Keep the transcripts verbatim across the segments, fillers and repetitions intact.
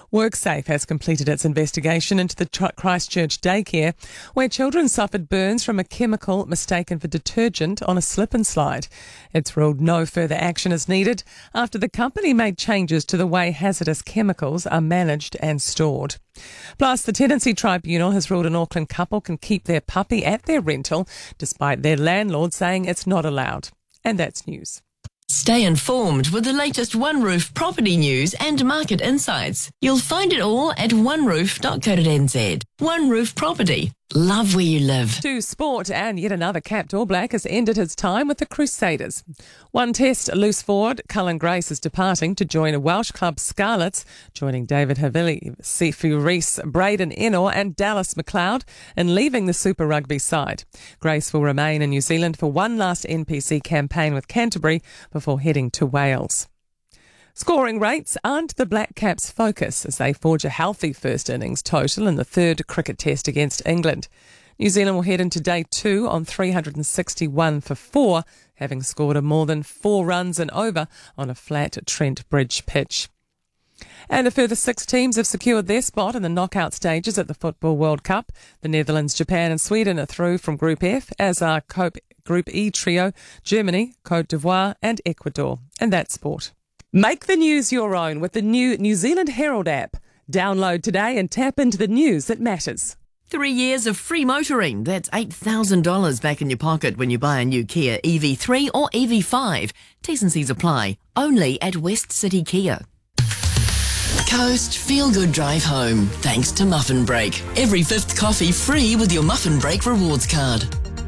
WorkSafe has completed its investigation into the Christchurch daycare where children suffered burns from a chemical mistaken for detergent on a slip and slide. It's ruled no further action is needed after the company made changes to the way hazardous chemicals are managed and stored. Plus, the Tenancy Tribunal has ruled an Auckland couple can keep their puppy at their rental despite their landlord saying it's not allowed. And that's news. Stay informed with the latest One Roof property news and market insights. You'll find it all at one roof dot co dot n z. One Roof Property. Love where you live. To sport, and yet another capped All Black has ended his time with the Crusaders. One test loose forward, Cullen Grace is departing to join a Welsh club Scarlets, joining David Havili, Sifu Rees, Braden Ennor and Dallas McLeod in leaving the Super Rugby side. Grace will remain in New Zealand for one last N P C campaign with Canterbury before heading to Wales. Scoring rates aren't the Black Caps' focus as they forge a healthy first innings total in the third cricket test against England. New Zealand will head into day two on three hundred sixty-one for four, having scored a more than four runs and over on a flat Trent Bridge pitch. And a further six teams have secured their spot in the knockout stages at the Football World Cup. The Netherlands, Japan and Sweden are through from Group F, as are Group E trio, Germany, Cote d'Ivoire and Ecuador. And that's sport. Make the news your own with the new New Zealand Herald app. Download today and tap into the news that matters. Three years of free motoring. That's eight thousand dollars back in your pocket when you buy a new Kia E V three or E V five. T's and C's apply. Only at West City Kia. Coast Feel Good Drive Home. Thanks to Muffin Break. Every fifth coffee free with your Muffin Break rewards card.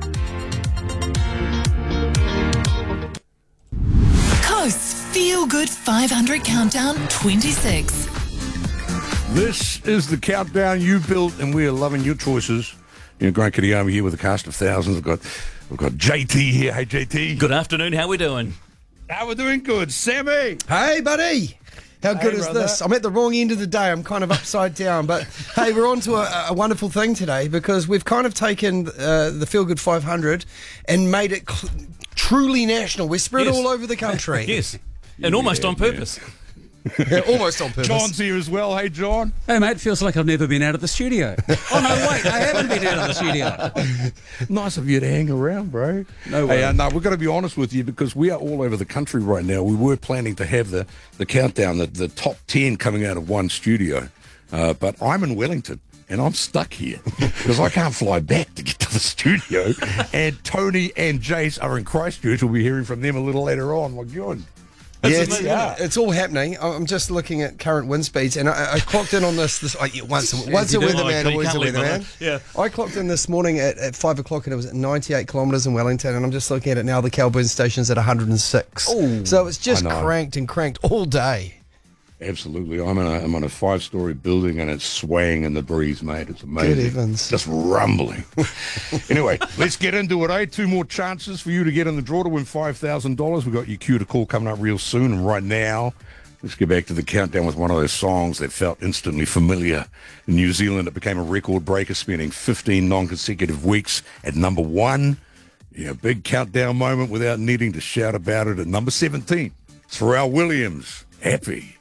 Coast's Feel Good five hundred Countdown twenty-six. This is the countdown you built, and we are loving your choices. You know, Grant Kiriyama here with a cast of thousands. We've got, we've got J T here. Hey, J T. Good afternoon. How we doing? How we doing? Good. Sammy. Hey, buddy. How good Hey, is brother. this? I'm at the wrong end of the day. I'm kind of upside down. But, hey, we're on to a, a wonderful thing today because we've kind of taken uh, the Feel Good five hundred and made it cl- truly national. We're spread Yes. all over the country. Yes. And almost on purpose. Yeah, almost on purpose. John's here as well. Hey, John. Hey, mate, feels like I've never been out of the studio. Oh, no, wait, I haven't been out of the studio. Nice of you to hang around, bro. No Hey, worries. uh, no, we've got to be honest with you because we are all over the country right now. We were planning to have the, the countdown, the, the top ten coming out of one studio. Uh, but I'm in Wellington. And I'm stuck here because I can't fly back to get to the studio. And Tony and Jace are in Christchurch. We'll be hearing from them a little later on. My God. Yeah, it's, amazing, yeah, isn't it? it's all happening. I'm just looking at current wind speeds, and I, I clocked in on this. this I, once, once a You do weatherman, like- you always a can't leave weatherman. it, I clocked in this morning at, at five o'clock, and it was at ninety-eight kilometres in Wellington, and I'm just looking at it now. The Kelburn station's at one hundred six. Ooh, So it's just I know. cranked and cranked all day. Absolutely. I'm, in a, I'm on a five-story building and it's swaying in the breeze, mate. It's amazing. Good heavens. Just rumbling. Anyway, let's get into it, eh? Two more chances for you to get in the draw to win five thousand dollars. We've got your cue to call coming up real soon. And right now, let's get back to the countdown with one of those songs that felt instantly familiar. In New Zealand, it became a record breaker, spending fifteen non-consecutive weeks at number one. Yeah, big countdown moment without needing to shout about it at number seventeen. Pharrell Williams, Happy.